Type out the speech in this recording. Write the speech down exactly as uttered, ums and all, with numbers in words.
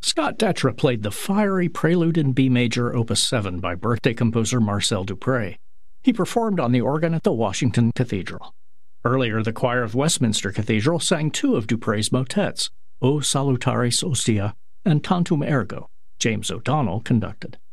Scott Detra played the fiery Prelude in B major, Opus seven by birthday composer Marcel Dupré. He performed on the organ at the Washington Cathedral. Earlier, the choir of Westminster Cathedral sang two of Dupré's motets, O Salutaris Ostia and Tantum Ergo. James O'Donnell conducted.